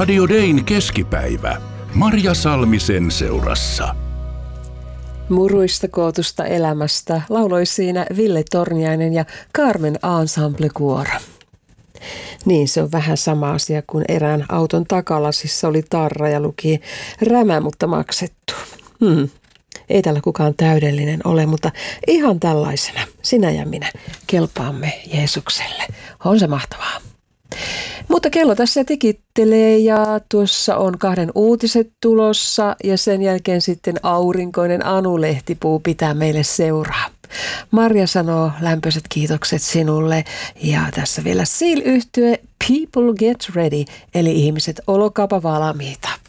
Radio Dayn keskipäivä. Marja Salmisen seurassa. Muruista kootusta elämästä lauloi siinä Ville Torniainen ja Carmen Ensemble Kuoro. Niin, se on vähän sama asia kuin erään auton takalasissa oli tarra ja luki rämä, mutta maksettu. Ei tällä kukaan täydellinen ole, mutta ihan tällaisena sinä ja minä kelpaamme Jeesukselle. On se mahtavaa. Mutta kello tässä tikittelee ja tuossa on 2 uutiset tulossa ja sen jälkeen sitten aurinkoinen Anu-lehtipuu pitää meille seuraa. Marja sanoo lämpöiset kiitokset sinulle ja tässä vielä Seal-yhtye People Get Ready, eli ihmiset olkaapa valmiita.